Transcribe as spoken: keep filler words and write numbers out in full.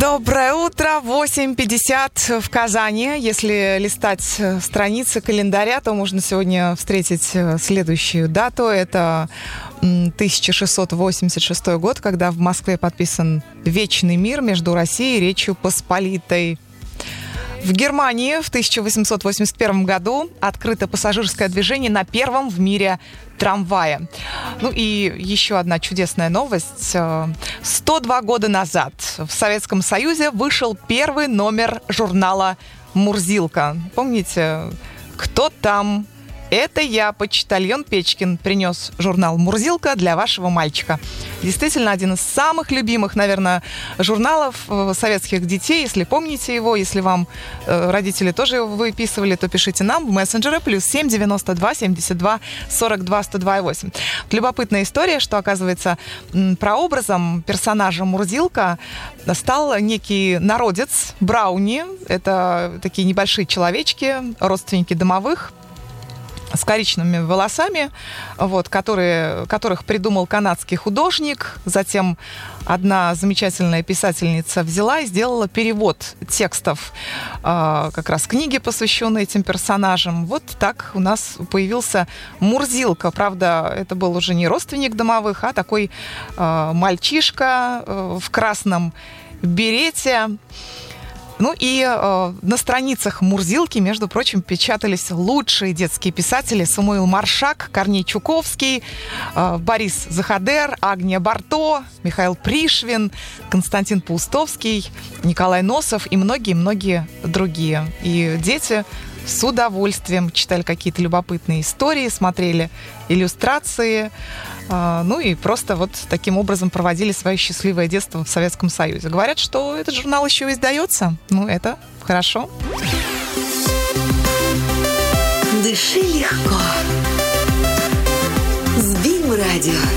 Доброе утро, восемь пятьдесят в Казани. Если листать страницы календаря, то можно сегодня встретить следующую дату. Это тысяча шестьсот восемьдесят шестой год, когда в Москве подписан Вечный мир между Россией и Речью Посполитой. В Германии в тысяча восемьсот восемьдесят первом году открыто пассажирское движение на первом в мире трамвае. Ну и еще одна чудесная новость. сто два года назад в Советском Союзе вышел первый номер журнала «Мурзилка». Помните, кто там? Это я, почтальон Печкин, принес журнал «Мурзилка» для вашего мальчика. Действительно, один из самых любимых, наверное, журналов советских детей. Если помните его, если вам э, родители тоже его выписывали, то пишите нам в мессенджеры плюс семь девяносто два семьдесят два сорок два сто два восемь. Любопытная история, что, оказывается, прообразом персонажа Мурзилка стал некий народец Брауни. Это такие небольшие человечки, родственники домовых, с коричневыми волосами, вот, которые, которых придумал канадский художник. Затем одна замечательная писательница взяла и сделала перевод текстов э, как раз книги, посвященные этим персонажам. Вот так у нас появился Мурзилка. Правда, это был уже не родственник домовых, а такой э, мальчишка э, в красном берете. Ну и э, на страницах Мурзилки, между прочим, печатались лучшие детские писатели: Самуил Маршак, Корней Чуковский, э, Борис Заходер, Агния Барто, Михаил Пришвин, Константин Паустовский, Николай Носов и многие-многие другие. И дети с удовольствием читали какие-то любопытные истории, смотрели иллюстрации, э, ну и просто вот таким образом проводили свое счастливое детство в Советском Союзе. Говорят, что этот журнал еще издается. Ну, это хорошо. Дыши легко. С БИМ радио.